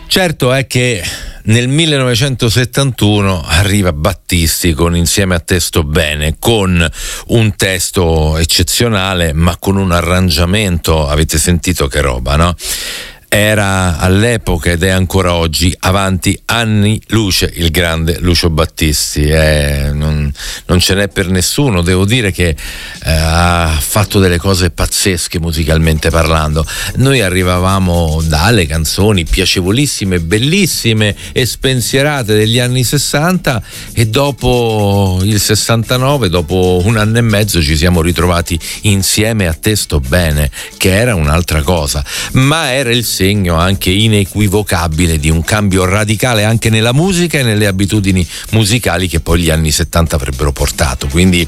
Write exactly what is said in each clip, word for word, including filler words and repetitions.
Certo è che nel millenovecentosettantuno arriva Battisti con Insieme a te sto bene, con un testo eccezionale ma con un arrangiamento, avete sentito che roba, no? Era all'epoca ed è ancora oggi avanti anni luce il grande Lucio Battisti, eh, non, non ce n'è per nessuno. Devo dire che eh, ha fatto delle cose pazzesche musicalmente parlando. Noi arrivavamo dalle canzoni piacevolissime, bellissime e spensierate degli anni sessanta e dopo il sessantanove, dopo un anno e mezzo, ci siamo ritrovati Insieme a te sto bene, che era un'altra cosa, ma era il segno anche inequivocabile di un cambio radicale anche nella musica e nelle abitudini musicali che poi gli anni settanta avrebbero portato. Quindi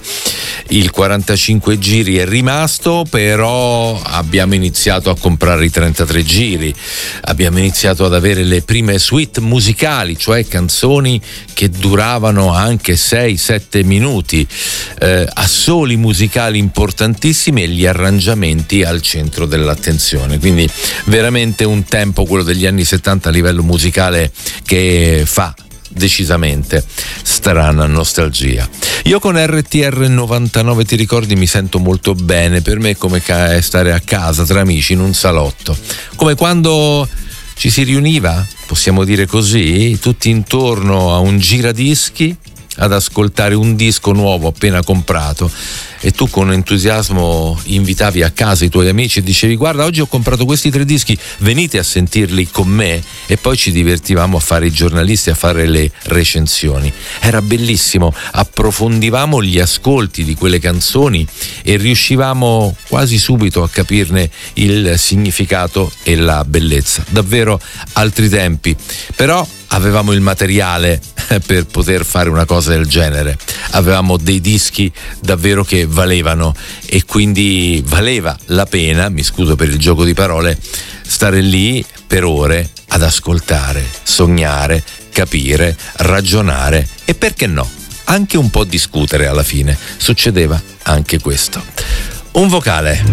il quarantacinque giri è rimasto, però abbiamo iniziato a comprare i trentatré giri, abbiamo iniziato ad avere le prime suite musicali, cioè canzoni che duravano anche sei sette minuti, eh, assoli musicali importantissimi e gli arrangiamenti al centro dell'attenzione. Quindi veramente un tempo, quello degli anni settanta, a livello musicale, che fa decisamente strana nostalgia. Io con R T R novantanove ti ricordi mi sento molto bene. Per me è come stare a casa tra amici in un salotto, come quando ci si riuniva, possiamo dire così, tutti intorno a un giradischi ad ascoltare un disco nuovo appena comprato, e tu con entusiasmo invitavi a casa i tuoi amici e dicevi: guarda, oggi ho comprato questi tre dischi, venite a sentirli con me. E poi ci divertivamo a fare i giornalisti, a fare le recensioni. Era bellissimo, approfondivamo gli ascolti di quelle canzoni e riuscivamo quasi subito a capirne il significato e la bellezza. Davvero altri tempi, però avevamo il materiale per poter fare una cosa del genere, avevamo dei dischi davvero che valevano, e quindi valeva la pena, mi scuso per il gioco di parole, stare lì per ore ad ascoltare, sognare, capire, ragionare e, perché no, anche un po' discutere. Alla fine succedeva anche questo. Un vocale.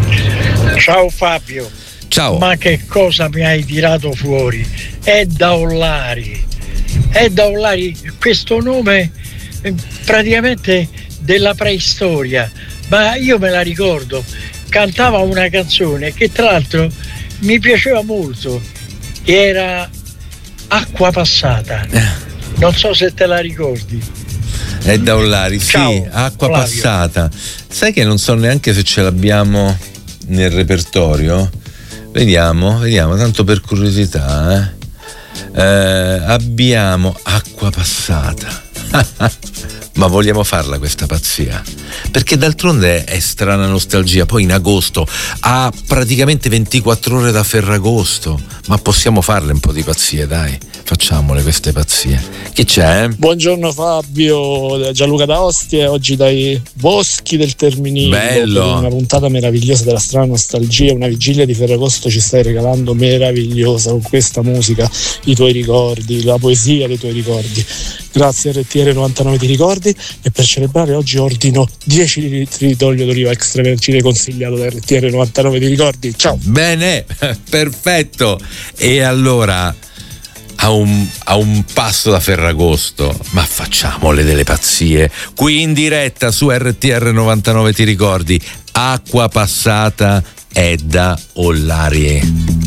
Ciao Fabio. Ciao. Ma che cosa mi hai tirato fuori? Edda Ollari. Edda Ollari, questo nome eh, praticamente della preistoria, ma io me la ricordo. Cantava una canzone che tra l'altro mi piaceva molto, era Acqua passata. Non so se te la ricordi. Edda Ollari, sì, Ciao, Acqua Flavio. passata. Sai che non so neanche se ce l'abbiamo nel repertorio. Vediamo, vediamo, tanto per curiosità, eh. Eh, abbiamo Acqua passata. Ma vogliamo farla questa pazzia? Perché d'altronde è strana nostalgia. Poi in agosto, ha praticamente ventiquattro ore da Ferragosto, ma possiamo farle un po' di pazzie, dai, facciamole queste pazzie. Chi c'è? Eh? Buongiorno Fabio, Gianluca da Ostia, oggi dai boschi del Terminillo. Bello. Per una puntata meravigliosa della strana nostalgia, una vigilia di Ferragosto ci stai regalando meravigliosa con questa musica, i tuoi ricordi, la poesia dei tuoi ricordi. Grazie R T R novantanove ti ricordi, e per celebrare oggi ordino dieci litri d'olio d'oliva extravergine consigliato da R T R novantanove ti ricordi. Ciao. Bene, perfetto. E allora, a un, a un passo da Ferragosto, ma facciamole delle pazzie qui in diretta su R T R novantanove ti ricordi. Acqua passata, Edda Ollari.